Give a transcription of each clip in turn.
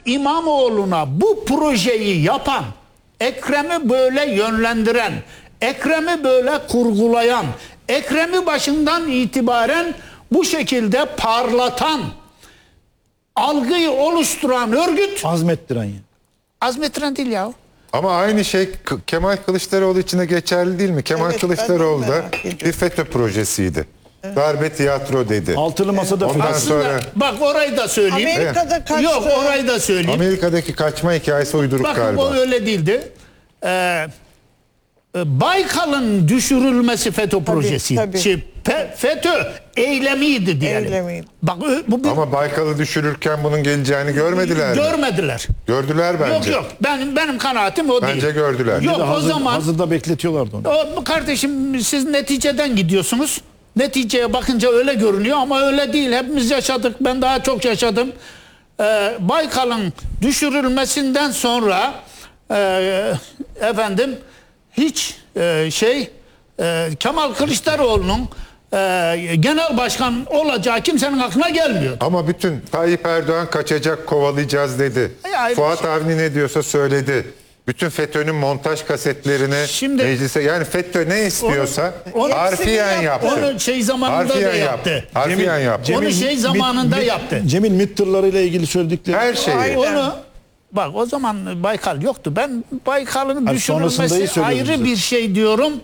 İmamoğlu'na bu projeyi yapan, Ekrem'i böyle yönlendiren, Ekrem'i böyle kurgulayan, Ekrem'i başından itibaren bu şekilde parlatan, algıyı oluşturan örgüt Azmettiren ya. azmettiren değil ya. Ama aynı şey Kemal Kılıçdaroğlu için de geçerli değil mi? Kemal Evet, Kılıçdaroğlu ben de da merak ediyorum. bir FETÖ projesiydi. Darbe tiyatro dedi. Altılı masada Ondan Aslında sonra bak orayı da söyleyeyim. Amerika'da kaçtı. Yok orayı da söyleyeyim. Amerika'daki kaçma hikayesi uyduruk Bak galiba. o öyle değildi. Baykal'ın düşürülmesi FETÖ projesiydi. tabii. FETÖ eylemiydi diyelim. Eylemiydi. Bak bu bir Ama Baykal'ı düşürürken bunun geleceğini görmediler mi? görmediler. Gördüler bence. Yok benim kanaatim o değil. Bence gördüler. Yok o hazır, zaman hazırda bekletiyorlardı onu. kardeşim siz neticeden gidiyorsunuz. Neticeye bakınca öyle görünüyor ama öyle değil. Hepimiz yaşadık. Ben daha çok yaşadım. Baykal'ın düşürülmesinden sonra hiç Kemal Kılıçdaroğlu'nun genel başkan olacağı kimsenin aklına gelmiyor. Ama bütün Tayyip Erdoğan kaçacak, kovalayacağız dedi. Ayrı Fuat bir şey. Avni ne diyorsa söyledi. Bütün FETÖ'nün montaj kasetlerini Şimdi- meclise, yani FETÖ ne istiyorsa Onu- harfiyen yaptı. Onu zamanında da yaptı. Harfiyen yaptı. Onu zamanında yaptı. Cemil MİT tırlarıyla ilgili söyledikleri. Her şeyi. Aynen. Onu bak o zaman Baykal yoktu. Ben Baykal'ın Hayır, sonrasında iyi düşürülmesi söylüyorsunuz ayrı zaten. bir şey diyorum.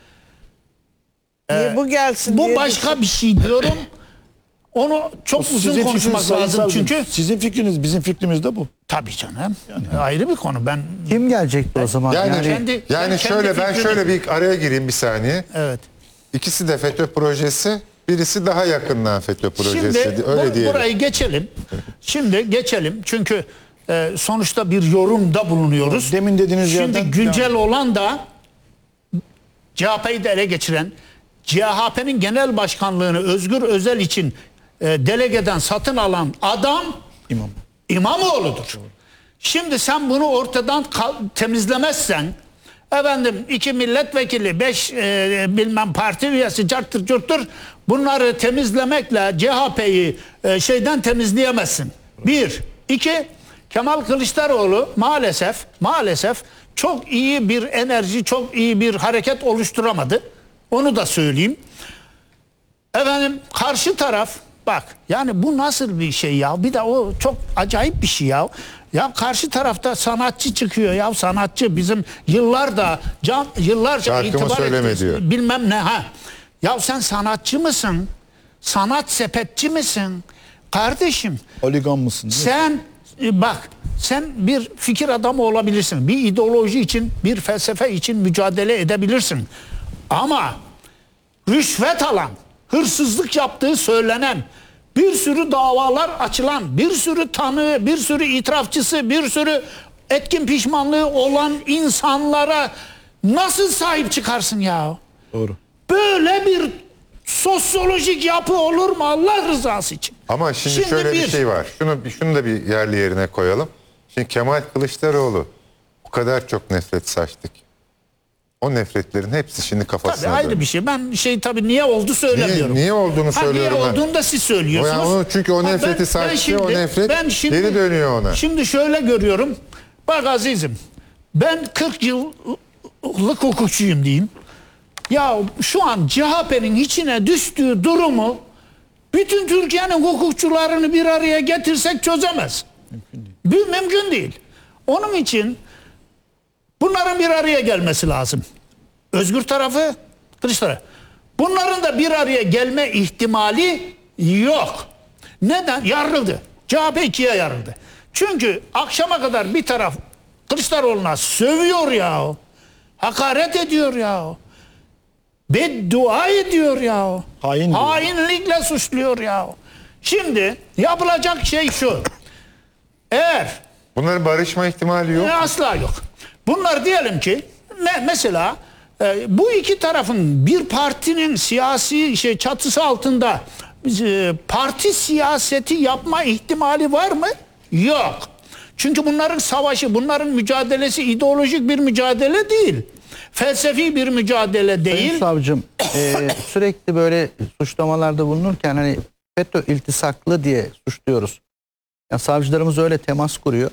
Niye bu gelsin Bu diye başka bir şey diyorum. Onu çok uzun Sizin konuşmak fikriniz Sayın lazım Savcım. çünkü. Sizin fikriniz, bizim fikrimiz de bu. Tabii canım. Ayrı bir konu. Ben Kim gelecekti o zaman? Yani, kendi şöyle ben fikrimi- şöyle bir araya gireyim bir saniye. evet. İkisi de FETÖ projesi, birisi daha yakından FETÖ projesi. Şimdi Öyle diyelim. burayı geçelim. Şimdi geçelim. Çünkü sonuçta bir yorumda bulunuyoruz. Demin dediğiniz Şimdi yerden- güncel olan da CHP'yi de ele geçiren, CHP'nin genel başkanlığını Özgür Özel için delegeden satın alan adam İmam. İmamoğlu'dur. Şimdi sen bunu ortadan temizlemezsen, efendim 2 milletvekili, 5 bilmem parti üyesi, carttır curttur, bunları temizlemekle CHP'yi şeyden temizleyemezsin. 1. 2. Kemal Kılıçdaroğlu maalesef çok iyi bir enerji, çok iyi bir hareket oluşturamadı. Onu da söyleyeyim. Efendim karşı taraf bak yani bu nasıl bir şey ya? Bir de o çok acayip bir şey ya. Ya karşı tarafta sanatçı çıkıyor ya, sanatçı bizim yıllarca Şarkımı itibar söyleme ettik, diyor. bilmem ne ha. Ya sen sanatçı mısın? Sanat sepetçi misin? Kardeşim Oligan mısın? sen bak sen bir fikir adamı olabilirsin. Bir ideoloji için, bir felsefe için mücadele edebilirsin. Ama rüşvet alan, hırsızlık yaptığı söylenen, bir sürü davalar açılan, bir sürü tanığı, bir sürü itirafçısı, bir sürü etkin pişmanlığı olan insanlara nasıl sahip çıkarsın ya? Doğru. Böyle bir sosyolojik yapı olur mu Allah rızası için? Ama şimdi şöyle bir şey var. Şunu da bir yerli yerine koyalım. Şimdi Kemal Kılıçdaroğlu bu kadar çok nefret saçtık. O nefretlerin hepsi şimdi kafasına Tabii ayrı dönüyor. bir şey. Ben tabii niye oldu söylemiyorum. Niye olduğunu söylüyorum Niye ben. olduğunu da siz söylüyorsunuz. Çünkü o nefreti saçtı, o nefret geri dönüyor ona. Şimdi şöyle görüyorum. Bak azizim, ben 40 yıllık hukukçuyum diyeyim. Ya şu an CHP'nin içine düştüğü durumu bütün Türkiye'nin hukukçularını bir araya getirsek çözemez. Mümkün değil. Onun için bunların bir araya gelmesi lazım. Özgür tarafı, Kılıç tarafı. Bunların da bir araya gelme ihtimali yok. Neden? Yarıldı. CHP ikiye yarıldı. Çünkü akşama kadar bir taraf Kılıçdaroğlu'na sövüyor ya. Hakaret ediyor ya. Beddua ediyor ya. Hain diyor. Hainlikle suçluyor ya. Şimdi yapılacak şey şu. Eğer Bunların barışma ihtimali yok. asla yok. Bunlar diyelim ki mesela bu iki tarafın bir partinin siyasi çatısı altında parti siyaseti yapma ihtimali var mı? Yok. Çünkü bunların savaşı, bunların mücadelesi ideolojik bir mücadele değil. Felsefi bir mücadele değil. Sayın Savcım sürekli böyle suçlamalarda bulunurken hani FETÖ iltisaklı diye suçluyoruz. Ya savcılarımız öyle temas kuruyor.